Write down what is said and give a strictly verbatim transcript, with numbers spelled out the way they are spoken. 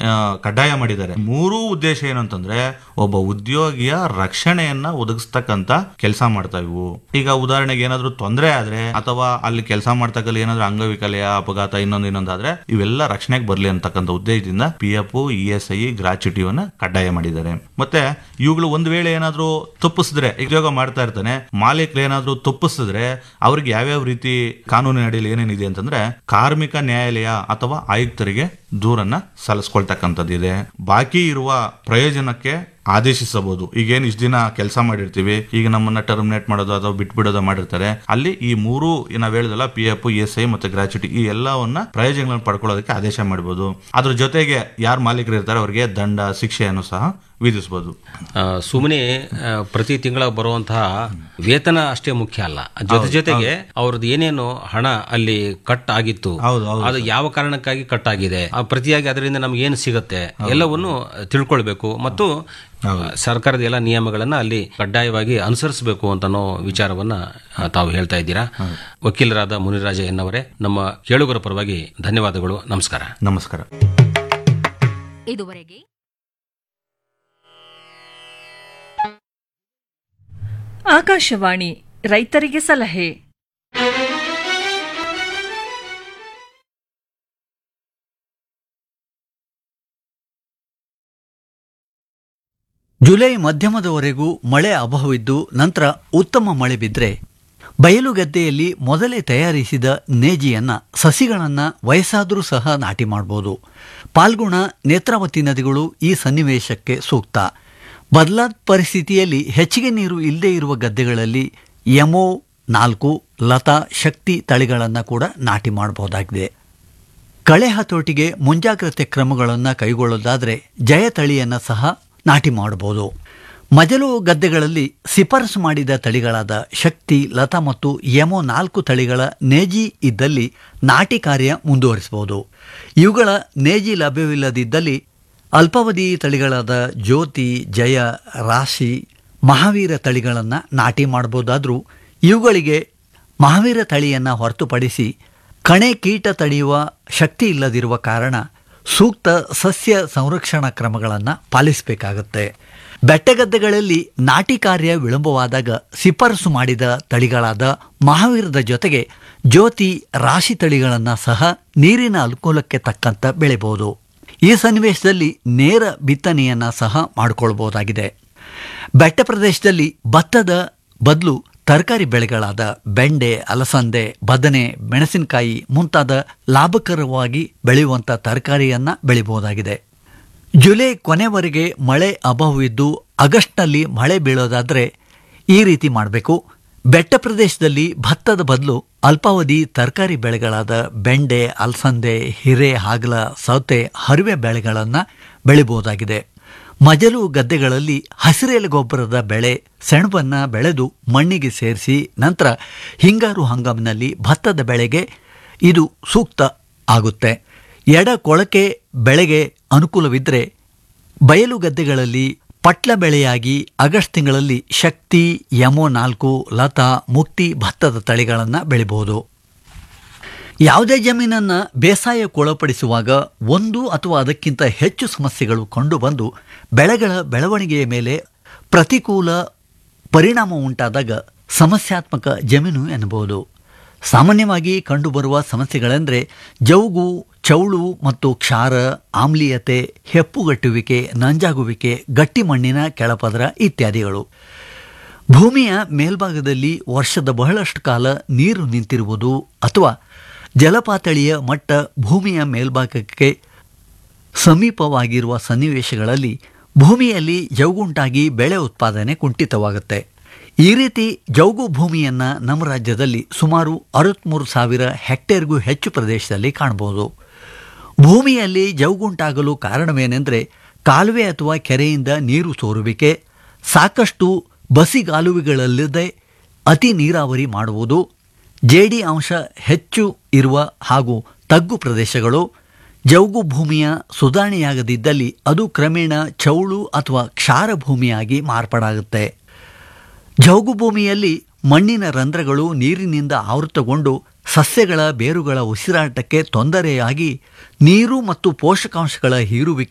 ಕಡ್ಡಾಯ ಮಾಡಿದ್ದಾರೆ. ಮೂರೂ ಉದ್ದೇಶ ಏನಂತಂದ್ರೆ ಒಬ್ಬ ಉದ್ಯೋಗಿಯ ರಕ್ಷಣೆಯನ್ನ ಒದಗಿಸ್ತಕ್ಕಂತ ಕೆಲಸ ಮಾಡ್ತಾ ಇವು. ಈಗ ಉದಾಹರಣೆಗೆ ಏನಾದ್ರು ತೊಂದರೆ ಆದ್ರೆ ಅಥವಾ ಅಲ್ಲಿ ಕೆಲಸ ಮಾಡ್ತಕ್ಕಲ್ಲಿ ಏನಾದ್ರು ಅಂಗವಿಕಲೆಯ ಅಪಘಾತ ಇನ್ನೊಂದು ಇನ್ನೊಂದಾದ್ರೆ ಇವೆಲ್ಲ ರಕ್ಷಣೆಗೆ ಬರ್ಲಿ ಅಂತಕ್ಕಂಥ ಉದ್ದೇಶದಿಂದ P F E S I ಗ್ರಾಚ್ಯುಟಿವನ್ನ ಕಡ್ಡಾಯ ಮಾಡಿದ್ದಾರೆ. ಮತ್ತೆ ಇವುಗಳು ಒಂದ್ ವೇಳೆ ಏನಾದ್ರು ತಪ್ಪಿಸಿದ್ರೆ, ಉದ್ಯೋಗ ಮಾಡ್ತಾ ಇರ್ತಾನೆ, ಮಾಲೀಕರು ಏನಾದ್ರು ತಪ್ಪಿಸಿದ್ರೆ ಅವ್ರಿಗೆ ಯಾವ್ಯಾವ ರೀತಿ ಕಾನೂನಿನ ಅಡಿಯಲ್ಲಿ ಏನೇನಿದೆ ಅಂತಂದ್ರೆ ಕಾರ್ಮಿಕ ನ್ಯಾಯಾಲಯ ಅಥವಾ ಆಯುಕ್ತರಿಗೆ ದೂರನ್ನ ಸಲ್ಲಿಸ್ಕೊಳ್ತಕ್ಕಂಥದ್ದಿದೆ. ಬಾಕಿ ಇರುವ ಪ್ರಯೋಜನಕ್ಕೆ ಆದೇಶಿಸಬಹುದು. ಈಗೇನು ಇಷ್ಟು ದಿನ ಕೆಲಸ ಮಾಡಿರ್ತೀವಿ, ಈಗ ನಮ್ಮನ್ನ ಟರ್ಮಿನೇಟ್ ಮಾಡೋದು ಅಥವಾ ಬಿಟ್ಬಿಡೋದು ಮಾಡಿರ್ತಾರೆ, ಅಲ್ಲಿ ಈ ಮೂರು ನಾವ್ ಹೇಳಿದಲ್ಲ P F E S I ಮತ್ತೆ ಗ್ರಾಚ್ಯುಟಿ ಈ ಎಲ್ಲವನ್ನ ಪ್ರಯೋಜನಗಳನ್ನು ಪಡ್ಕೊಳ್ಳೋದಕ್ಕೆ ಆದೇಶ ಮಾಡಬಹುದು. ಅದ್ರ ಜೊತೆಗೆ ಯಾರು ಮಾಲೀಕರು ಇರ್ತಾರೆ ಅವರಿಗೆ ದಂಡ ಶಿಕ್ಷೆಯನ್ನು ಸಹ ವಿಧಿಸಬಹುದು. ಸುಮ್ಮನೆ ಪ್ರತಿ ತಿಂಗಳ ಬರುವಂತಹ ವೇತನ ಅಷ್ಟೇ ಮುಖ್ಯ ಅಲ್ಲ, ಜೊತೆ ಜೊತೆಗೆ ಅವ್ರದ್ದು ಏನೇನು ಹಣ ಅಲ್ಲಿ ಕಟ್ ಆಗಿತ್ತು, ಅದು ಯಾವ ಕಾರಣಕ್ಕಾಗಿ ಕಟ್ ಆಗಿದೆ, ಪ್ರತಿಯಾಗಿ ಅದರಿಂದ ನಮ್ಗೆ ಏನು ಸಿಗುತ್ತೆ ಎಲ್ಲವನ್ನು ತಿಳ್ಕೊಳ್ಬೇಕು ಮತ್ತು ಸರ್ಕಾರದ ಎಲ್ಲ ನಿಯಮಗಳನ್ನ ಅಲ್ಲಿ ಕಡ್ಡಾಯವಾಗಿ ಅನುಸರಿಸಬೇಕು ಅಂತ ಅನ್ನೋ ವಿಚಾರವನ್ನ ತಾವು ಹೇಳ್ತಾ ಇದ್ದೀರಾ. ವಕೀಲರಾದ ಮುನಿರಾಜ ಎನ್ನವರೇ, ನಮ್ಮ ಕೇಳುಗರ ಪರವಾಗಿ ಧನ್ಯವಾದಗಳು. ನಮಸ್ಕಾರ. ನಮಸ್ಕಾರ. ಇದುವರೆಗೆ ಆಕಾಶವಾಣಿ ರೈತರಿಗೆ ಸಲಹೆ. ಜುಲೈ ಮಧ್ಯಮದವರೆಗೂ ಮಳೆ ಅಭಾವವಿದ್ದು ನಂತರ ಉತ್ತಮ ಮಳೆ ಬಿದ್ದರೆ ಬಯಲು ಗದ್ದೆಯಲ್ಲಿ ಮೊದಲೇ ತಯಾರಿಸಿದ ನೇಜಿಯನ್ನು ಸಸಿಗಳನ್ನು ವಯಸ್ಸಾದರೂ ಸಹ ನಾಟಿ ಮಾಡಬಹುದು. ಪಾಲ್ಗುಣ, ನೇತ್ರಾವತಿ ನದಿಗಳು ಈ ಸನ್ನಿವೇಶಕ್ಕೆ ಸೂಕ್ತ. ಬದಲಾದ ಪರಿಸ್ಥಿತಿಯಲ್ಲಿ ಹೆಚ್ಚಿಗೆ ನೀರು ಇಲ್ಲದೇ ಇರುವ ಗದ್ದೆಗಳಲ್ಲಿ ಎಮೋ ನಾಲ್ಕು, ಲತಾ, ಶಕ್ತಿ ತಳಿಗಳನ್ನು ಕೂಡ ನಾಟಿ ಮಾಡಬಹುದಾಗಿದೆ. ಕಳೆ ಹತೋಟಿಗೆ ಮುಂಜಾಗ್ರತೆ ಕ್ರಮಗಳನ್ನು ಕೈಗೊಳ್ಳೋದಾದರೆ ಜಯ ತಳಿಯನ್ನು ಸಹ ನಾಟಿ ಮಾಡಬಹುದು. ಮಜಲು ಗದ್ದೆಗಳಲ್ಲಿ ಶಿಫಾರಸು ಮಾಡಿದ ತಳಿಗಳಾದ ಶಕ್ತಿ, ಲತಾ ಮತ್ತು ಎಮೋ ನಾಲ್ಕು ತಳಿಗಳ ನೇಜಿ ಇದ್ದಲ್ಲಿ ನಾಟಿ ಕಾರ್ಯ ಮುಂದುವರಿಸಬಹುದು. ಇವುಗಳ ನೇಜಿ ಲಭ್ಯವಿಲ್ಲದಿದ್ದಲ್ಲಿ ಅಲ್ಪಾವಧಿ ತಳಿಗಳಾದ ಜ್ಯೋತಿ, ಜಯ, ರಾಶಿ, ಮಹಾವೀರ ತಳಿಗಳನ್ನು ನಾಟಿ ಮಾಡಬಹುದಾದರೂ ಇವುಗಳಿಗೆ ಮಹಾವೀರ ತಳಿಯನ್ನು ಹೊರತುಪಡಿಸಿ ಕಣೆ ಕೀಟ ತಡೆಯುವ ಶಕ್ತಿ ಇಲ್ಲದಿರುವ ಕಾರಣ ಸೂಕ್ತ ಸಸ್ಯ ಸಂರಕ್ಷಣಾ ಕ್ರಮಗಳನ್ನು ಪಾಲಿಸಬೇಕಾಗುತ್ತೆ. ಬೆಟ್ಟಗದ್ದೆಗಳಲ್ಲಿ ನಾಟಿ ಕಾರ್ಯ ವಿಳಂಬವಾದಾಗ ಶಿಫಾರಸು ಮಾಡಿದ ತಳಿಗಳಾದ ಮಹಾವೀರದ ಜೊತೆಗೆ ಜ್ಯೋತಿ, ರಾಶಿ ತಳಿಗಳನ್ನು ಸಹ ನೀರಿನ ಅನುಕೂಲಕ್ಕೆ ತಕ್ಕಂತ ಬೆಳೆಯಬಹುದು. ಈ ಸನ್ನಿವೇಶದಲ್ಲಿ ನೇರ ಬಿತ್ತನೆಯನ್ನು ಸಹ ಮಾಡಿಕೊಳ್ಬಹುದಾಗಿದೆ. ಬೆಟ್ಟ ಪ್ರದೇಶದಲ್ಲಿ ಭತ್ತದ ಬದಲು ತರಕಾರಿ ಬೆಳೆಗಳಾದ ಬೆಂಡೆ, ಅಲಸಂದೆ, ಬದನೆ, ಮೆಣಸಿನಕಾಯಿ ಮುಂತಾದ ಲಾಭಕರವಾಗಿ ಬೆಳೆಯುವಂಥ ತರಕಾರಿಯನ್ನು ಬೆಳೆಯಬಹುದಾಗಿದೆ. ಜುಲೈ ಕೊನೆವರೆಗೆ ಮಳೆ ಅಭಾವವಿದ್ದು ಆಗಸ್ಟ್ನಲ್ಲಿ ಮಳೆ ಬೀಳೋದಾದರೆ ಈ ರೀತಿ ಮಾಡಬೇಕು. ಬೆಟ್ಟ ಪ್ರದೇಶದಲ್ಲಿ ಭತ್ತದ ಬದಲು ಅಲ್ಪಾವಧಿ ತರಕಾರಿ ಬೆಳೆಗಳಾದ ಬೆಂಡೆ, ಅಲಸಂದೆ, ಹಿರೆ, ಹಾಗಲ, ಸೌತೆ, ಹರಿವೆ ಬೆಳೆಗಳನ್ನು ಬೆಳೆಯಬಹುದಾಗಿದೆ. ಮಜಲು ಗದ್ದೆಗಳಲ್ಲಿ ಹಸಿರೆಲೆ ಗೊಬ್ಬರದ ಬೆಳೆ ಸೆಣಬನ್ನು ಬೆಳೆದು ಮಣ್ಣಿಗೆ ಸೇರಿಸಿ ನಂತರ ಹಿಂಗಾರು ಹಂಗಾಮಿನಲ್ಲಿ ಭತ್ತದ ಬೆಳೆಗೆ ಇದು ಸೂಕ್ತ ಆಗುತ್ತೆ. ಎಡ ಕೊಳಕೆ ಬೆಳೆಗೆ ಅನುಕೂಲವಿದ್ದರೆ ಬಯಲು ಗದ್ದೆಗಳಲ್ಲಿ ಪಟ್ಲ ಬೆಳೆಯಾಗಿ ಆಗಸ್ಟ್ ತಿಂಗಳಲ್ಲಿ ಶಕ್ತಿ, ಎಮೋ ನಾಲ್ಕು, ಲತಾ, ಮುಕ್ತಿ ಭತ್ತದ ತಳಿಗಳನ್ನು ಬೆಳೆಯಬಹುದು. ಯಾವುದೇ ಜಮೀನನ್ನು ಬೇಸಾಯಕ್ಕೊಳಪಡಿಸುವಾಗ ಒಂದು ಅಥವಾ ಅದಕ್ಕಿಂತ ಹೆಚ್ಚು ಸಮಸ್ಯೆಗಳು ಕಂಡುಬಂದು ಬೆಳೆಗಳ ಬೆಳವಣಿಗೆಯ ಮೇಲೆ ಪ್ರತಿಕೂಲ ಪರಿಣಾಮ ಉಂಟಾದಾಗ ಸಮಸ್ಯಾತ್ಮಕ ಜಮೀನು ಎನ್ನಬಹುದು. ಸಾಮಾನ್ಯವಾಗಿ ಕಂಡುಬರುವ ಸಮಸ್ಯೆಗಳೆಂದರೆ ಜೌಗು, ಚೌಳು ಮತ್ತು ಕ್ಷಾರ, ಆಮ್ಲೀಯತೆ, ಹೆಪ್ಪುಗಟ್ಟುವಿಕೆ, ನಂಜಾಗುವಿಕೆ, ಗಟ್ಟಿ ಮಣ್ಣಿನ ಕೆಳಪದರ ಇತ್ಯಾದಿಗಳು. ಭೂಮಿಯ ಮೇಲ್ಭಾಗದಲ್ಲಿ ವರ್ಷದ ಬಹಳಷ್ಟು ಕಾಲ ನೀರು ನಿಂತಿರುವುದು ಅಥವಾ ಜಲಪಾತಳಿಯ ಮಟ್ಟ ಭೂಮಿಯ ಮೇಲ್ಭಾಗಕ್ಕೆ ಸಮೀಪವಾಗಿರುವ ಸನ್ನಿವೇಶಗಳಲ್ಲಿ ಭೂಮಿಯಲ್ಲಿ ಜೌಗುಂಟಾಗಿ ಬೆಳೆ ಉತ್ಪಾದನೆ ಕುಂಠಿತವಾಗುತ್ತೆ. ಈ ರೀತಿ ಜೌಗು ಭೂಮಿಯನ್ನು ನಮ್ಮ ರಾಜ್ಯದಲ್ಲಿ ಸುಮಾರು ಅರವತ್ತ್ಮೂರು ಸಾವಿರ ಹೆಕ್ಟೇರ್ಗೂ ಹೆಚ್ಚು ಪ್ರದೇಶದಲ್ಲಿ ಕಾಣಬಹುದು. ಭೂಮಿಯಲ್ಲಿ ಜೌಗುಂಟಾಗಲು ಕಾರಣವೇನೆಂದರೆ ಕಾಲುವೆ ಅಥವಾ ಕೆರೆಯಿಂದ ನೀರು ಸೋರುವಿಕೆ, ಸಾಕಷ್ಟು ಬಸಿಗಾಲುವೆಗಳಲ್ಲದೆ ಅತಿ ನೀರಾವರಿ ಮಾಡುವುದು, ಜೇಡಿ ಅಂಶ ಹೆಚ್ಚು ಇರುವ ಹಾಗೂ ತಗ್ಗು ಪ್ರದೇಶಗಳು, ಜೌಗು ಭೂಮಿಯ ಸುಧಾರಣೆಯಾಗದಿದ್ದಲ್ಲಿ ಅದು ಕ್ರಮೇಣ ಚೌಳು ಅಥವಾ ಕ್ಷಾರ ಭೂಮಿಯಾಗಿ ಮಾರ್ಪಾಡಾಗುತ್ತೆ. ಜೌಗು ಭೂಮಿಯಲ್ಲಿ ಮಣ್ಣಿನ ರಂಧ್ರಗಳು ನೀರಿನಿಂದ ಆವೃತಗೊಂಡು ಸಸ್ಯಗಳ ಬೇರುಗಳ ಉಸಿರಾಟಕ್ಕೆ ತೊಂದರೆಯಾಗಿ ನೀರು ಮತ್ತು ಪೋಷಕಾಂಶಗಳ ಹೀರುವಿಕೆ